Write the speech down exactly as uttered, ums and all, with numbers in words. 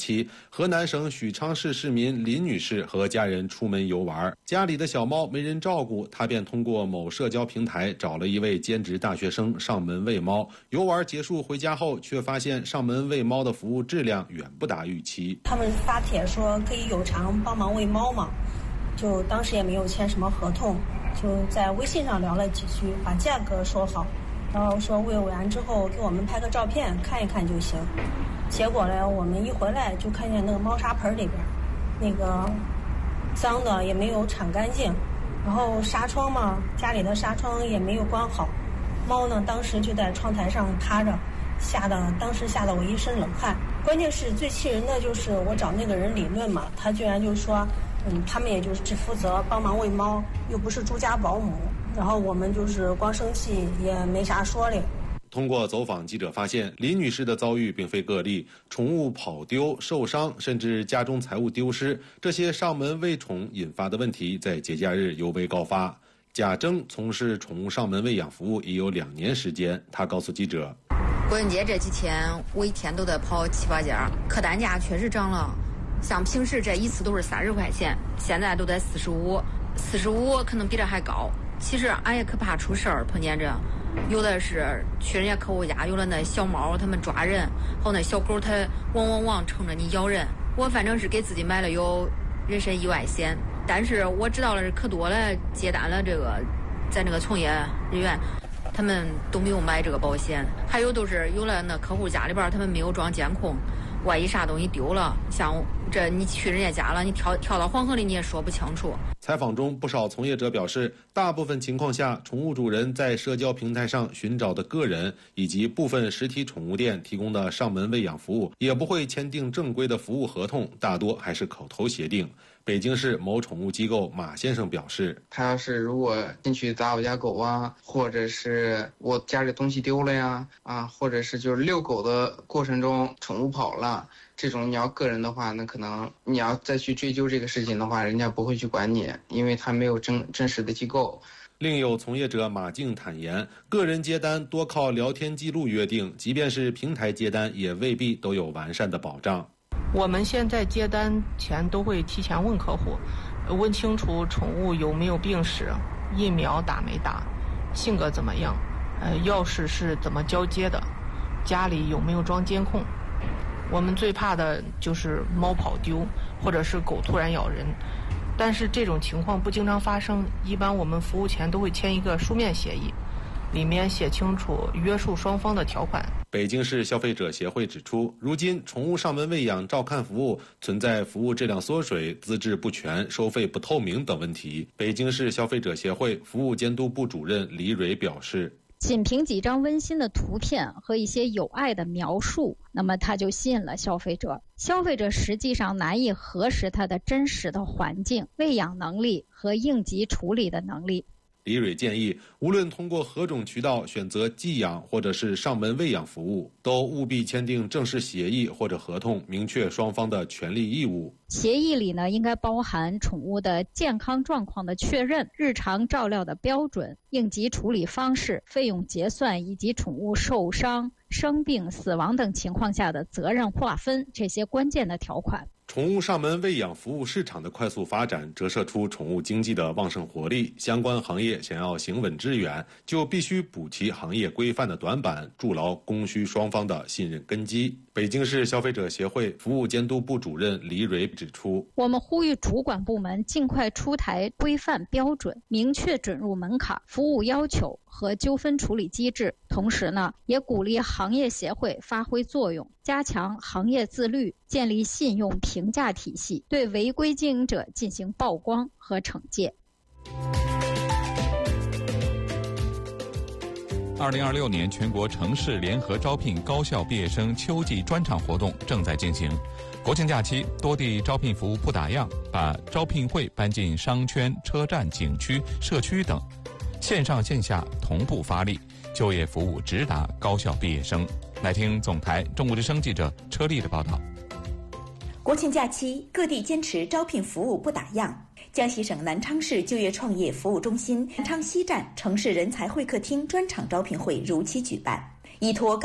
期，河南省许昌市市民林女士和家人出门游玩，家里的小猫没人照顾，她便通过某社交平台找了一位兼职大学生上门喂猫。游玩结束回家后，却发现上门喂猫的服务质量远不达预期。 他们发帖说可以有偿帮忙喂猫嘛，就当时也没有签什么合同，就在微信上聊了几句，把价格说好，然后说喂完之后给我们拍个照片看一看就行。结果呢，我们一回来就看见那个猫砂盆里边那个脏的也没有铲干净，然后纱窗嘛，家里的纱窗也没有关好，猫呢当时就在窗台上趴着，吓得当时吓得我一身冷汗。关键是最气人的就是我找那个人理论嘛，他居然就说嗯，他们也就是只负责帮忙喂猫，又不是住家保姆，然后我们就是光生气也没啥说的。 通过走访，记者发现林女士的遭遇并非个例，宠物跑丢、受伤，甚至家中财物丢失，这些上门喂宠引发的问题在节假日尤为高发。贾征从事宠物上门喂养服务已有两年时间，他告诉记者， 国庆节这几天我一天都得跑七八家，客单价确实涨了，像平时这一次都是三十块钱，现在都得四十五，四十五可能比这还高。其实俺也可怕出事儿，碰见这有的是去人家客户家，有了那小猫他们抓人，还有那小狗它汪汪汪冲着你咬人。我反正是给自己买了有人身意外险，但是我知道了可多了，接单了这个在那个从业人员他们都没有买这个保险，还有都是有了那客户家里边他们没有装监控，万一啥东西丢了，像这你去人家家了，你跳跳到黄河里你也说不清楚。 采访中，不少从业者表示，大部分情况下，宠物主人在社交平台上寻找的个人以及部分实体宠物店提供的上门喂养服务，也不会签订正规的服务合同，大多还是口头协定。北京市某宠物机构马先生表示， 他要是如果进去砸我家狗啊，或者是我家里东西丢了呀，啊，或者是就是遛狗的过程中宠物跑了，这种你要个人的话，那可能你要再去追究这个事情的话，人家不会去管你，因为他没有真真实的机构。 另有从业者马静坦言，个人接单多靠聊天记录约定，即便是平台接单，也未必都有完善的保障。 我们现在接单前都会提前问客户，问清楚宠物有没有病史，疫苗打没打，性格怎么样，呃，钥匙是怎么交接的，家里有没有装监控。我们最怕的就是猫跑丢，或者是狗突然咬人。但是这种情况不经常发生，一般我们服务前都会签一个书面协议，里面写清楚约束双方的条款。 北京市消费者协会指出，如今宠物上门喂养照看服务存在服务质量缩水、资质不全、收费不透明等问题。北京市消费者协会服务监督部主任李蕊表示， 仅凭几张温馨的图片和一些有爱的描述，那么它就吸引了消费者。消费者实际上难以核实它的真实的环境、喂养能力和应急处理的能力。 李蕊建议，无论通过何种渠道选择寄养或者是上门喂养服务，都务必签订正式协议或者合同，明确双方的权利义务。 协议里呢，应该包含宠物的健康状况的确认、日常照料的标准、应急处理方式、费用结算以及宠物受伤、生病、死亡等情况下的责任划分这些关键的条款。 宠物上门喂养服务市场的快速发展，折射出宠物经济的旺盛活力。相关行业想要行稳致远，就必须补齐行业规范的短板，筑牢供需双方的信任根基。北京市消费者协会服务监督部主任李蕊指出， 我们呼吁主管部门尽快出台规范标准，明确准入门槛、服务要求和纠纷处理机制。同时呢，也鼓励行业协会发挥作用，加强行业自律，建立信用评价体系，对违规经营者进行曝光和惩戒。 二零二六年全国城市联合招聘高校毕业生秋季专场活动正在进行。国庆假期，多地招聘服务不打烊，把招聘会搬进商圈、车站、景区、社区等，线上线下同步发力，就业服务直达高校毕业生。来听总台中国之声记者车丽的报道。 国庆假期，各地坚持招聘服务不打烊。江西省南昌市就业创业服务中心南昌西站城市人才会客厅专场招聘会如期举办，依托